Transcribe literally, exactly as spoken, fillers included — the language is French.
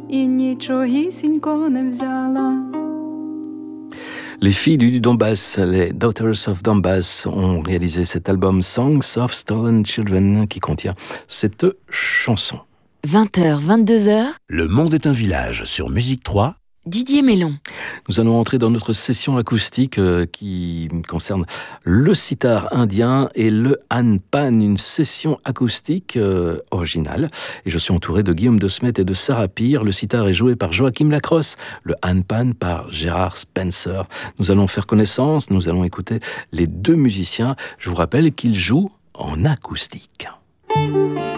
і нічогісінько не взяла. Les filles du Donbass, les Daughters of Donbass, ont réalisé cet album Songs of Stolen Children qui contient cette chanson. vingt heures, vingt-deux heures, Le monde est un village sur Musique trois. Didier Mélon. Nous allons entrer dans notre session acoustique euh, qui concerne le sitar indien et le hanpan, une session acoustique euh, originale. Et je suis entouré de Guillaume de Smet et de Sarah Pire. Le sitar est joué par Joachim Lacrosse, le hanpan par Gérard Spencer. Nous allons faire connaissance, nous allons écouter les deux musiciens. Je vous rappelle qu'ils jouent en acoustique.